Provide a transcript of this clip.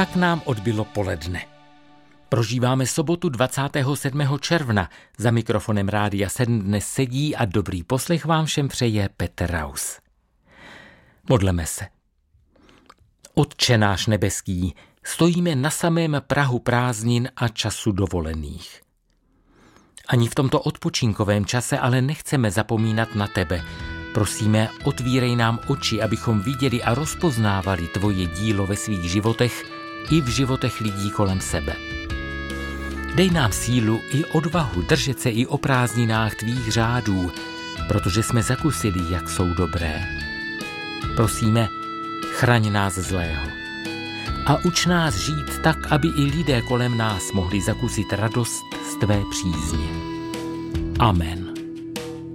Tak nám odbylo poledne. Prožíváme sobotu 27. června. Za mikrofonem Rádia 7 dnes sedí a dobrý poslech vám všem přeje Petr Raus. Modleme se. Otče náš nebeský, stojíme na samém prahu prázdnin a času dovolených. Ani v tomto odpočinkovém čase ale nechceme zapomínat na tebe. Prosíme, otvírej nám oči, abychom viděli a rozpoznávali tvoje dílo ve svých životech i v životech lidí kolem sebe. Dej nám sílu i odvahu držet se i o prázdninách tvých řádů, protože jsme zakusili, jak jsou dobré. Prosíme, chraň nás zlého. A uč nás žít tak, aby i lidé kolem nás mohli zakusit radost z tvé přízně. Amen.